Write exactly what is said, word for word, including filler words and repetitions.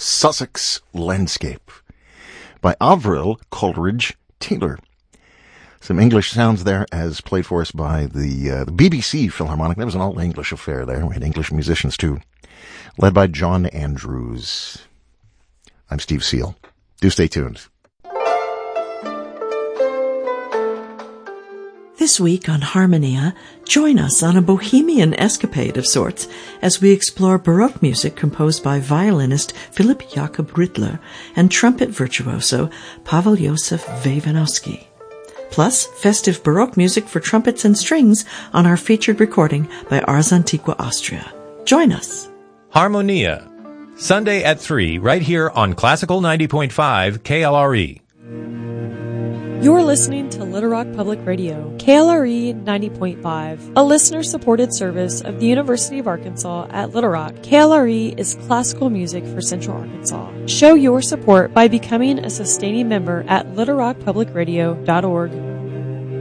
Sussex Landscape by Avril Coleridge Taylor. Some English sounds there as played for us by the, uh, the B B C Philharmonic. That was an all-English affair there. We had English musicians too, led by John Andrews. I'm Steve Seal. Do stay tuned. This week on Harmonia, join us on a bohemian escapade of sorts as we explore Baroque music composed by violinist Philip Jakob Rittler and trumpet virtuoso Pavel Josef Wewanowski. Plus, festive Baroque music for trumpets and strings on our featured recording by Ars Antiqua Austria. Join us. Harmonia, Sunday at three, right here on Classical ninety point five K L R E. You're listening to Little Rock Public Radio, K L R E ninety point five, a listener-supported service of the University of Arkansas at Little Rock. K L R E is classical music for Central Arkansas. Show your support by becoming a sustaining member at little rock public radio dot org.